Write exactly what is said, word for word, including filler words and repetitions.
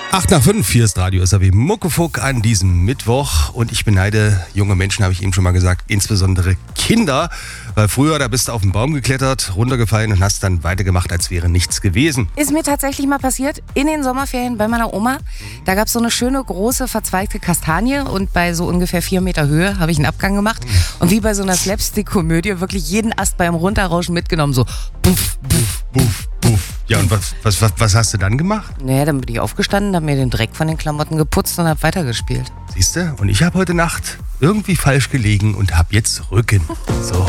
acht nach fünf, hier ist Radio S R W Muckefuck an diesem Mittwoch und ich beneide junge Menschen, habe ich eben schon mal gesagt, insbesondere Kinder, weil früher, da bist du auf den Baum geklettert, runtergefallen und hast dann weitergemacht, als wäre nichts gewesen. Ist mir tatsächlich mal passiert, in den Sommerferien bei meiner Oma. Da gab es so eine schöne, große, verzweigte Kastanie und bei so ungefähr vier Meter Höhe habe ich einen Abgang gemacht und wie bei so einer Slapstick-Komödie wirklich jeden Ast beim Runterrauschen mitgenommen, so puff, puff, Buff, buff. Ja, und was, was, was, was hast du dann gemacht? Naja, dann bin ich aufgestanden, habe mir den Dreck von den Klamotten geputzt und habe weitergespielt. Siehst du? Und ich habe heute Nacht irgendwie falsch gelegen und habe jetzt Rücken. So.